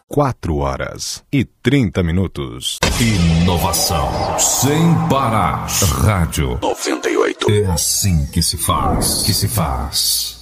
4h30. Inovação sem parar. Rádio 98. É assim que se faz.